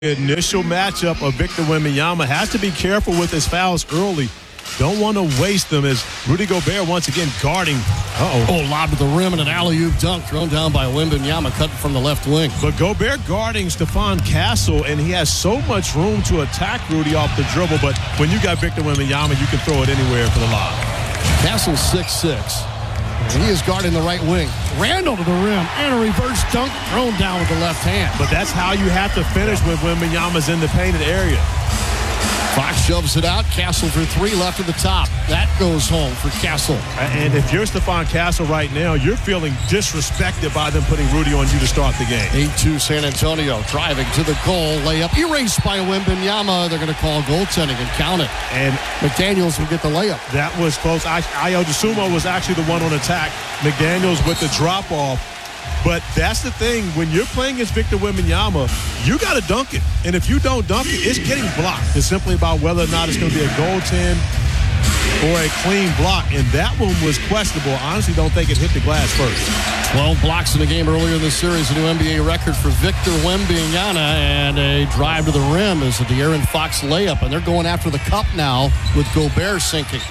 Initial matchup of Victor Wembanyama has to be careful with his fouls early. Don't want to waste them as Rudy Gobert once again guarding. Lob to the rim and an alley-oop dunk thrown down by Wembanyama, cut from the left wing. But Gobert guarding Stephon Castle, and he has so much room to attack Rudy off the dribble. But when you got Victor Wembanyama, you can throw it anywhere for the lob. Castle's 6'6". And he is guarding the right wing. Randle to the rim and a reverse dunk thrown down with the left hand. But that's how you have to finish when Wembanyama's in the painted area. Fox shoves it out. Castle for three, left at the top. That goes home for Castle. And if you're Stephon Castle right now, you're feeling disrespected by them putting Rudy on you to start the game. 8-2 San Antonio, driving to the goal. Layup erased by Wembanyama. They're going to call goaltending and count it. And McDaniels will get the layup. That was close. Ayo Dosunmu was actually the one on attack. McDaniels with the drop-off. But that's the thing. When you're playing against Victor Wembanyama, you got to dunk it. And if you don't dunk it, it's getting blocked. It's simply about whether or not it's going to be a goaltend or a clean block. And that one was questionable. I honestly don't think it hit the glass first. 12 blocks in the game earlier in the series. A new NBA record for Victor Wembanyama. And a drive to the rim is a De'Aaron Fox layup. And they're going after the cup now with Gobert sinking.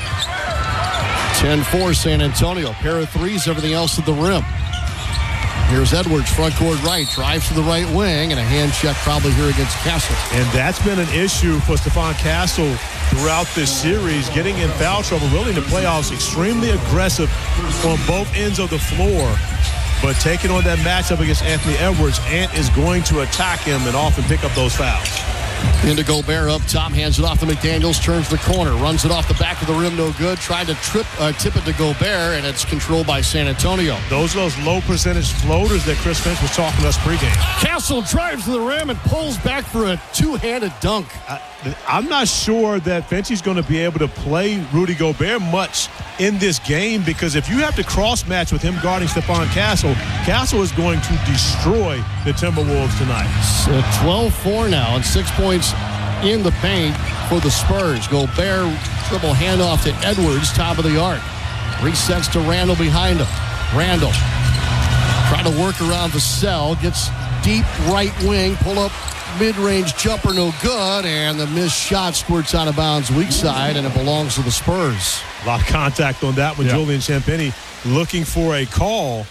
10-4 San Antonio. Pair of threes, everything else at the rim. Here's Edwards, front court right, drives to the right wing, and a hand check probably here against Castle. And that's been an issue for Stephon Castle throughout this series, getting in foul trouble, really in the playoffs, extremely aggressive on both ends of the floor. But taking on that matchup against Anthony Edwards, Ant is going to attack him and often pick up those fouls. Into Gobert up top, hands it off to McDaniels, turns the corner, runs it off the back of the rim, no good. Tried to tip it to Gobert, and it's controlled by San Antonio. Those are those low percentage floaters that Chris Finch was talking to us pregame. Castle drives to the rim and pulls back for a two-handed dunk. I'm not sure that Finchie's going to be able to play Rudy Gobert much in this game, because if you have to cross-match with him guarding Stephon Castle, Castle is going to destroy the Timberwolves tonight. 12-4 now and 6 points in the paint for the Spurs. Gobert dribble handoff to Edwards, top of the arc. Resets to Randle behind him. Randle trying to work around the cell, gets deep right wing, pull up mid-range jumper, no good, and the missed shot squirts out of bounds weak side, and it belongs to the Spurs. A lot of contact on that one. Julian Champagnie looking for a call.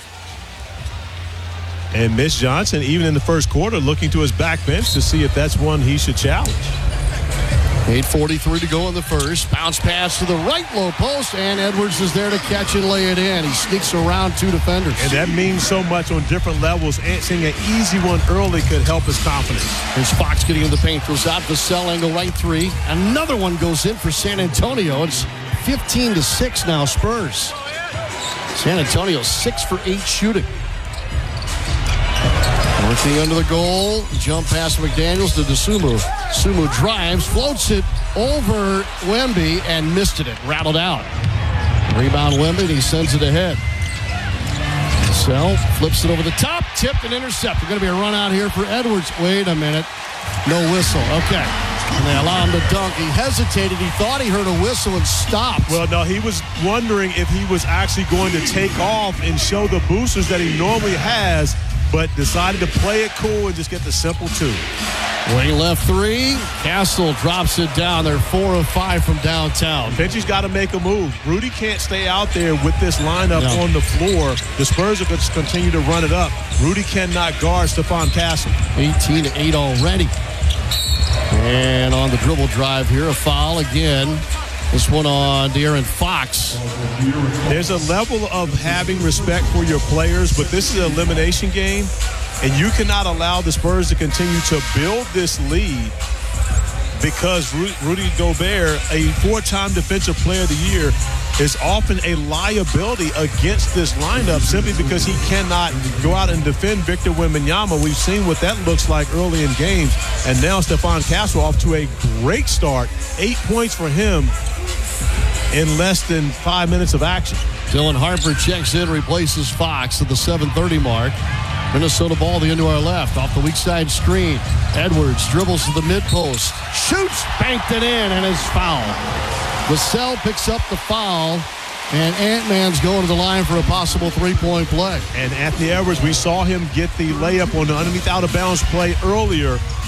And Mitch Johnson, even in the first quarter, looking to his back bench to see if that's one he should challenge. 8:43 to go in the first. Bounce pass to the right low post, and Edwards is there to catch and lay it in. He sneaks around two defenders. And that means so much on different levels. And seeing an easy one early could help his confidence. Here's Fox getting in the paint, throws out the cell angle right three. Another one goes in for San Antonio. It's 15-6 now, Spurs. San Antonio 6 for 8 shooting. Working under the goal, jump past McDaniels to Dosunmu. Dosunmu drives, floats it over Wemby and missed it. It rattled out. Rebound Wemby, and he sends it ahead. Sell flips it over the top, tipped and intercepted. Going to be a run out here for Edwards. Wait a minute. No whistle. Okay. And they allow him to dunk. He hesitated. He thought he heard a whistle and stopped. Well, no, he was wondering if he was actually going to take off and show the boosters that he normally has, but decided to play it cool and just get the simple two. Wing left three. Castle drops it down. They're 4 of 5 from downtown. Finchie's got to make a move. Rudy can't stay out there with this lineup on the floor. The Spurs are going to continue to run it up. Rudy cannot guard Stephon Castle. 18-8 already. And on the dribble drive here, a foul again. This one on De'Aaron Fox. There's a level of having respect for your players, but this is an elimination game, and you cannot allow the Spurs to continue to build this lead because Rudy Gobert, a 4-time Defensive Player of the Year, is often a liability against this lineup simply because he cannot go out and defend Victor Wembanyama. We've seen what that looks like early in games, and now Stephon Castle off to a great start. 8 points for him in less than 5 minutes of action. Dylan Harper checks in, replaces Fox at the 7:30 mark. Minnesota ball the end to our left, off the weak side screen. Edwards dribbles to the mid post, shoots, banked it in, and is fouled. Vassell picks up the foul, And Ant-Man's going to the line for a possible three-point play. And Anthony Edwards, we saw him get the layup on the underneath out-of-bounds play earlier.